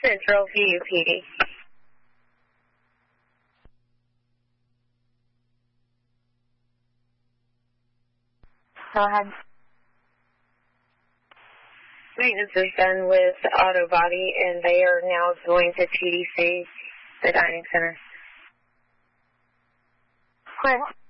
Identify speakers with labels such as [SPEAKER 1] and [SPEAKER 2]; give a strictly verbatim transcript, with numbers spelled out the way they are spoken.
[SPEAKER 1] Central View P D.
[SPEAKER 2] Go ahead.
[SPEAKER 1] Maintenance is done with Auto Body, and they are now going to T D C, the dining center.
[SPEAKER 2] Quit.